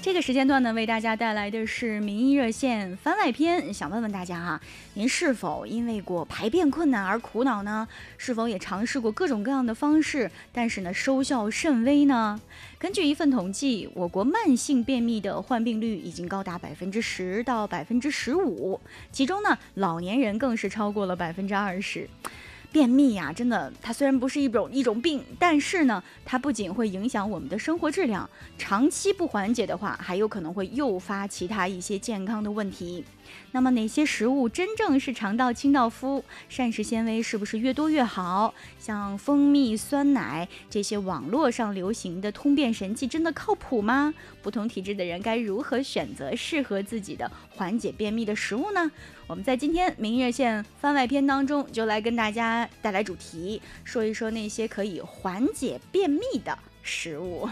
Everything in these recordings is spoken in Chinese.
这个时间段呢，为大家带来的是民意热线番外篇。想问问大家哈，您是否因为过排便困难而苦恼呢？是否也尝试过各种各样的方式，但是呢，收效甚微呢？根据一份统计，我国慢性便秘的患病率已经高达10%到15%，其中呢，老年人更是超过了20%。便秘呀，真的，它虽然不是一种病，但是呢，它不仅会影响我们的生活质量，长期不缓解的话，还有可能会诱发其他一些健康的问题。那么哪些食物真正是肠道清道夫？膳食纤维是不是越多越好？像蜂蜜、酸奶这些网络上流行的通便神器，真的靠谱吗？不同体质的人该如何选择适合自己的缓解便秘的食物呢？我们在今天民意热线番外篇当中，就来跟大家带来主题，说一说那些可以缓解便秘的食物。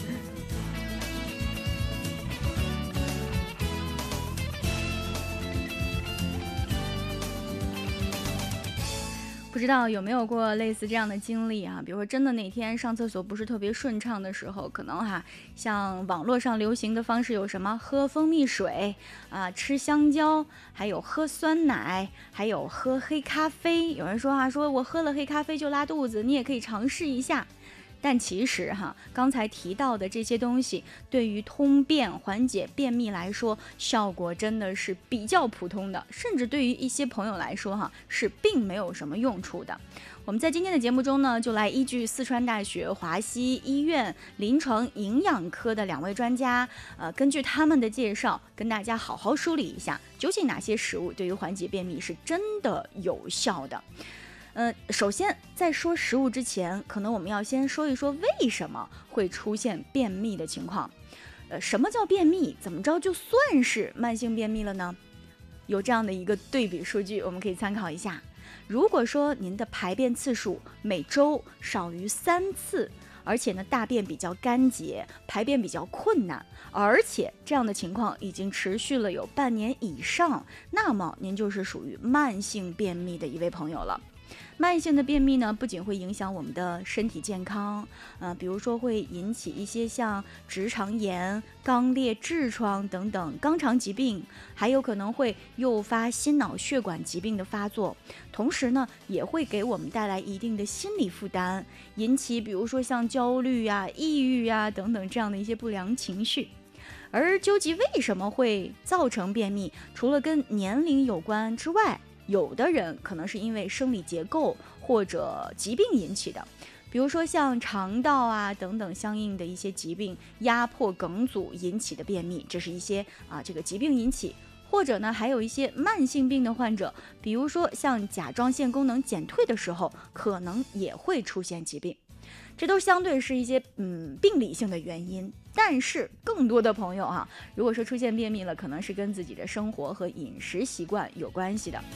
不知道有没有过类似这样的经历啊？比如说真的哪天上厕所不是特别顺畅的时候，可能像网络上流行的方式有什么喝蜂蜜水啊，吃香蕉，还有喝酸奶，还有喝黑咖啡。有人说我喝了黑咖啡就拉肚子，你也可以尝试一下。但其实刚才提到的这些东西，对于通便缓解便秘来说，效果真的是比较普通的，甚至对于一些朋友来说是并没有什么用处的。我们在今天的节目中呢，就来依据四川大学华西医院临床营养科的2位专家，根据他们的介绍，跟大家好好梳理一下，究竟哪些食物对于缓解便秘是真的有效的。首先在说食物之前，可能我们要先说一说为什么会出现便秘的情况。什么叫便秘？怎么着就算是慢性便秘了呢？有这样的一个对比数据，我们可以参考一下。如果说您的排便次数每周少于3次，而且呢大便比较干结，排便比较困难，而且这样的情况已经持续了有半年以上，那么您就是属于慢性便秘的一位朋友了。慢性的便秘呢，不仅会影响我们的身体健康，比如说会引起一些像直肠炎、肛裂痔疮等等肛肠疾病，还有可能会诱发心脑血管疾病的发作，同时呢，也会给我们带来一定的心理负担，引起比如说像焦虑啊、抑郁啊等等这样的一些不良情绪。而究竟为什么会造成便秘，除了跟年龄有关之外，有的人可能是因为生理结构或者疾病引起的，比如说像肠道啊等等相应的一些疾病，压迫梗阻引起的便秘，这是一些这个疾病引起。或者呢，还有一些慢性病的患者，比如说像甲状腺功能减退的时候，可能也会出现疾病。这都相对是一些病理性的原因，但是更多的朋友如果说出现便秘了，可能是跟自己的生活和饮食习惯有关系的。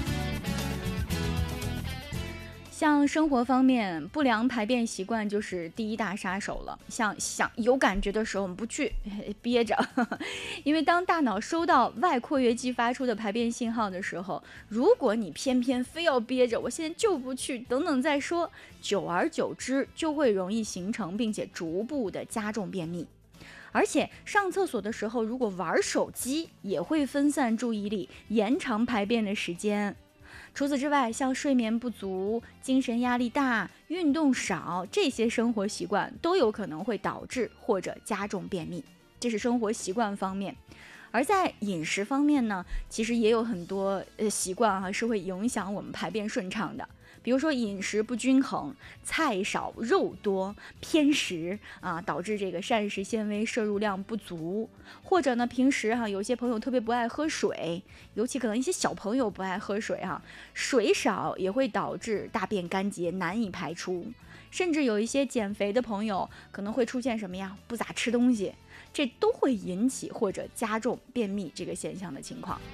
像生活方面，不良排便习惯就是第一大杀手了。像想有感觉的时候，我们不去憋着，因为当大脑收到外括约肌发出的排便信号的时候，如果你偏偏非要憋着，我现在就不去，等等再说，久而久之就会容易形成，并且逐步的加重便秘。而且上厕所的时候，如果玩手机，也会分散注意力，延长排便的时间。除此之外，像睡眠不足、精神压力大、运动少，这些生活习惯都有可能会导致或者加重便秘。这是生活习惯方面。而在饮食方面呢，其实也有很多习惯是会影响我们排便顺畅的。比如说饮食不均衡，菜少肉多，偏食导致这个膳食纤维摄入量不足。或者呢，平时有些朋友特别不爱喝水，尤其可能一些小朋友不爱喝水水少也会导致大便干结，难以排出。甚至有一些减肥的朋友可能会出现什么呀？不咋吃东西，这都会引起或者加重便秘这个现象的情况。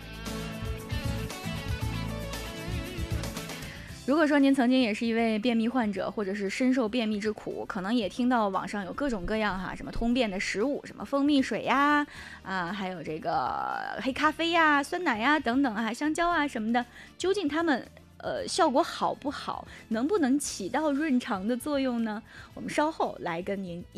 如果说您曾经也是一位便秘患者，或者是深受便秘之苦，可能也听到网上有各种各样什么通便的食物，什么蜂蜜水呀，还有这个黑咖啡呀、酸奶呀等等香蕉什么的，究竟它们效果好不好，能不能起到润肠的作用呢？我们稍后来跟您